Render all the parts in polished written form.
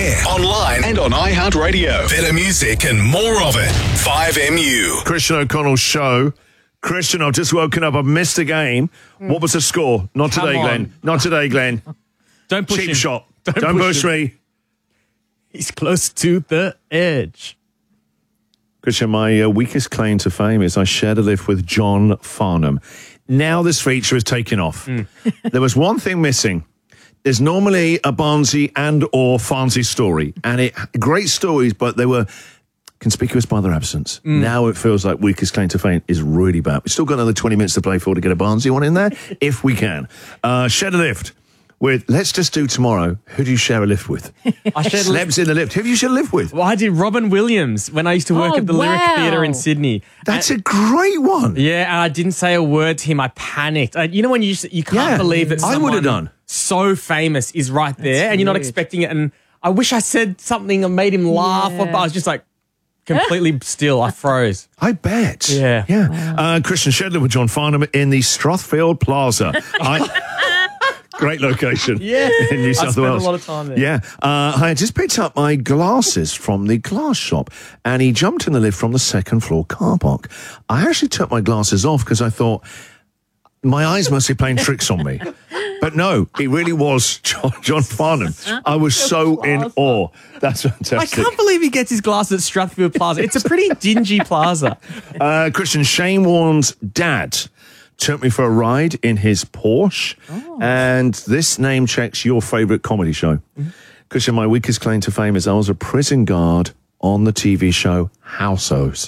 air, online, and on iHeartRadio. Better music and more of it. 5MU. Christian O'Connell's show. Christian, I've just woken up. I've missed a game. What was the score? Not Come today, on. Glenn. Not today, Glenn. Don't push Cheap him. shot. Don't push me. He's close to the edge. Christian, my weakest claim to fame is I shared a lift with John Farnham. Now this feature is taking off. There was one thing missing. There's normally a Barnsley and or Farnsey story, and great stories, but they were conspicuous by their absence. Now it feels like weakest claim to fame is really bad. We've still got another 20 minutes to play for to get a Barnsley one in there, if we can. Shared a lift with, let's just do tomorrow, who do you share a lift with? I shared Celebs in the lift. Who have you shared a lift with? Well, I did Robin Williams when I used to work at the Lyric Theatre in Sydney. That's a great one. Yeah, and I didn't say a word to him. I panicked. You know when you can't believe that I would have done. so famous is right there and you're not expecting it. And I wish I said something and made him laugh, but I was just like completely still. I froze. I bet. Yeah. Wow. Christian Shedler with John Farnham in the Strathfield Plaza. Great location. Yeah. In New South Wales. I spent a lot of time there. Yeah. I had just picked up my glasses from the glass shop and he jumped in the lift from the second floor car park. I actually took my glasses off because I thought my eyes must be playing tricks on me. But no, it really was John Farnham. I was so in awe. That's fantastic. I can't believe he gets his glasses at Strathfield Plaza. It's a pretty dingy plaza. Christian, Shane Warne's dad took me for a ride in his Porsche, and this name checks your favourite comedy show. Christian, my weakest claim to fame is I was a prison guard on the TV show Houseos.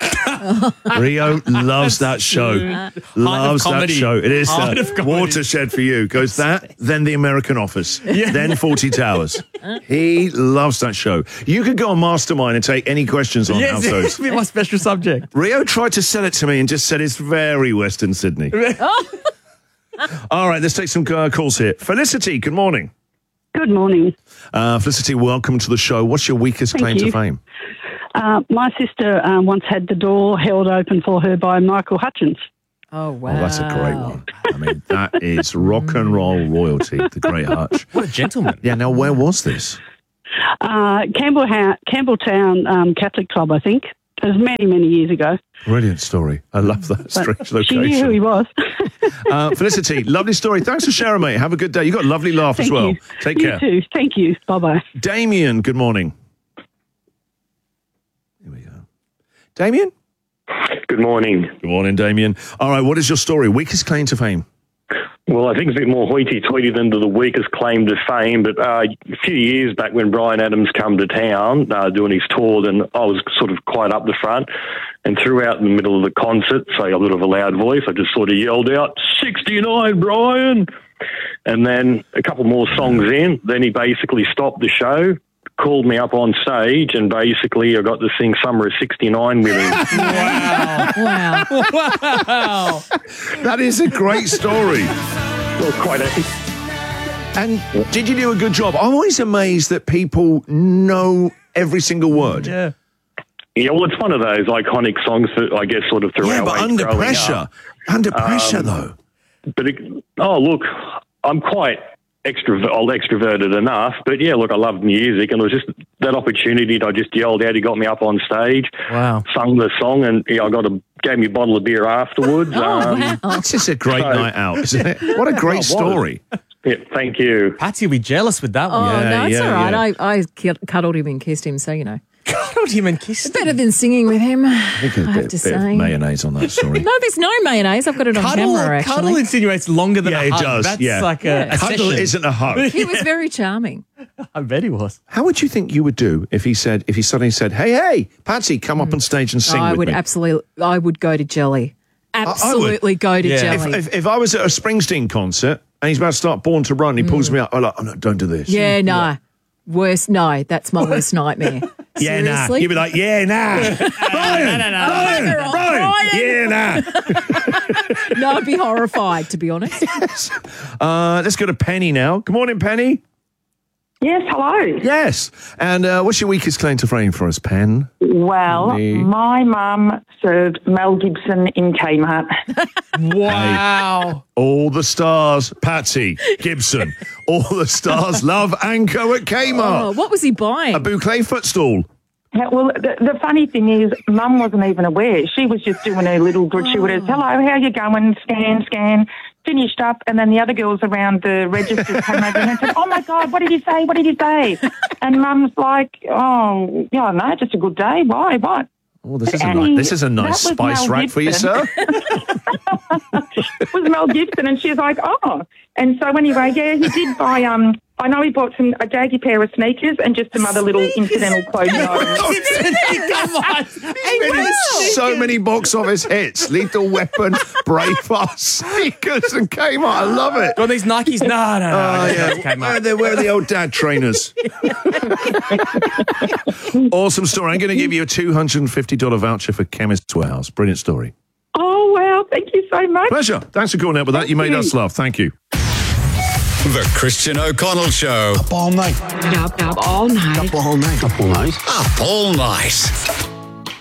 Rio loves that show. Loves that show. It is the watershed for you. Goes that, then The American Office, then 40 Towers. He loves that show. You could go on Mastermind and take any questions on Houseos. It's my special subject. Rio tried to sell it to me and just said it's very Western Sydney. All right, let's take some calls here. Felicity, good morning. Good morning. Felicity, welcome to the show. What's your weakest claim to fame? My sister once had the door held open for her by Michael Hutchins. Oh, wow. Oh, that's a great one. I mean, that is rock and roll royalty, the great Hutch. What a gentleman. Yeah, now where was this? Campbelltown Catholic Club, I think. It was many, many years ago. Brilliant story. I love that strange location. She knew who he was. Felicity, lovely story. Thanks for sharing, mate. Have a good day. You got a lovely laugh as well. Take care. You too. Thank you. Bye-bye. Damien, good morning. Here we go. Damien? Good morning. Good morning, Damien. All right, what is your story? Weakest claim to fame? Well, I think it's a bit more hoity-toity than the weakest claim to fame, but a few years back when Bryan Adams come to town doing his tour, then I was sort of quite up the front, and throughout in the middle of the concert, so I got a bit of a loud voice, I just sort of yelled out, 69, Bryan! And then a couple more songs in, then he basically stopped the show, called me up on stage, and basically I got to sing Summer of 69 with him. Wow. Wow. That is a great story. Well, quite And did you do a good job? I'm always amazed that people know every single word. Yeah. Yeah, well, it's one of those iconic songs that I guess sort of throughout. Yeah, but under pressure. Under pressure, though. But, look, I'm quite extroverted enough, but yeah, look, I love music, and it was just that opportunity that I just yelled out. He got me up on stage, sung the song, and gave me a bottle of beer afterwards. Wow. That's just a great night out, isn't it? What a great story. Yeah, thank you. Patsy will be jealous with that one. Oh, no, it's all right. I cuddled him and kissed him, so, you know. Cuddled him and kissed It's better than singing with him, I think a have to bit say. of mayonnaise on that story. No, there's no mayonnaise. I've got it on camera, actually. Cuddle insinuates longer than a hug. it does. That's like a Cuddle session. isn't a hug. He was very charming. I bet he was. How would you think you would do if he suddenly said, hey, Patsy, come up on stage and sing I with would me? I would go to Jelly. Absolutely go to Jelly. If I was at a Springsteen concert and he's about to start Born to Run, he pulls me up, I'm like, oh, no, don't do this. Yeah, no. Worst, no. That's my worst nightmare. Yeah, nah. Seriously? You'd be like, yeah, nah. Brian, yeah, nah. No, I'd be horrified, to be honest. Let's go to Penny now. Good morning, Penny. Yes, hello. Yes. And what's your weakest claim to fame for us, Pen? Well, my mum served Mel Gibson in Kmart. Wow. All the stars, Patsy, Gibson, all the stars love Anko at Kmart. Oh, what was he buying? A boucle footstool. Well, the funny thing is, Mum wasn't even aware. She was just doing her little gratuitous, hello, how you going, scan, finished up, and then the other girls around the register came over and said, oh, my God, what did you say? And Mum's like, oh, yeah, I know, just a good day. Why, what? Oh, this is a nice spice rack for you, sir. It was Mel Gibson, and she's like, oh. And so anyway, yeah, he did buy, I know he bought a daggy pair of sneakers and just some other little incidental clothing items. Come on. So many box office hits. Lethal Weapon, Braveheart, sneakers, and Kmart. I love it. Got these Nikes? No. Oh, yeah. Where are the old dad trainers? Awesome story. I'm going to give you a $250 voucher for Chemist's Warehouse. Brilliant story. Oh, wow. Thank you so much. Pleasure. Thanks for calling out with that. You made us laugh. Thank you. The Christian O'Connell Show. Up all night. Up all night. Up all night. Up all night.